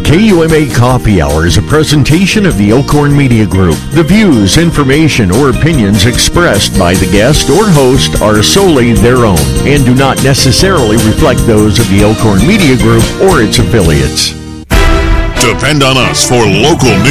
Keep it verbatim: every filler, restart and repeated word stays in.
K U M A Coffee Hour is a presentation of the Elkhorn Media Group. The views, information, or opinions expressed by the guest or host are solely their own and do not necessarily reflect those of the Elkhorn Media Group or its affiliates. Depend on us for local news.